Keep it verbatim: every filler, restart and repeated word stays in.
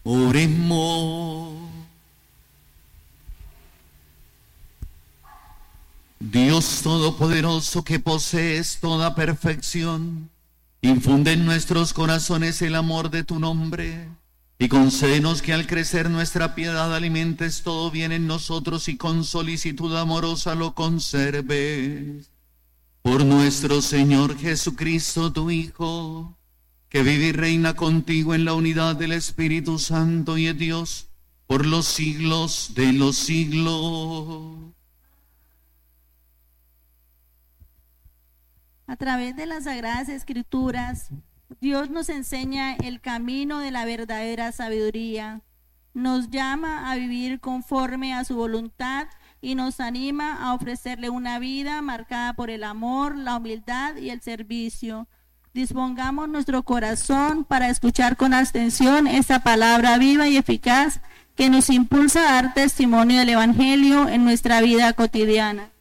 Oremos. Dios Todopoderoso, que posees toda perfección, infunde en nuestros corazones el amor de tu nombre y concédenos que al crecer nuestra piedad alimentes todo bien en nosotros y con solicitud amorosa lo conserves. Por nuestro Señor Jesucristo, tu Hijo, que vive y reina contigo en la unidad del Espíritu Santo y es Dios por los siglos de los siglos. A través de las Sagradas Escrituras, Dios nos enseña el camino de la verdadera sabiduría, nos llama a vivir conforme a su voluntad y nos anima a ofrecerle una vida marcada por el amor, la humildad y el servicio. Dispongamos nuestro corazón para escuchar con atención esta palabra viva y eficaz que nos impulsa a dar testimonio del Evangelio en nuestra vida cotidiana.